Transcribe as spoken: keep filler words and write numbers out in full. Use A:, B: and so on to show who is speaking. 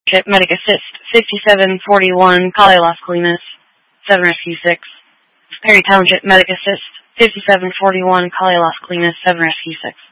A: Medic Assist, fifty-seven forty-one, Kali Las Colinas, seven Rescue six. Perry Township Medic Assist, fifty-seven forty-one, Kali Las Colinas, seven Rescue six.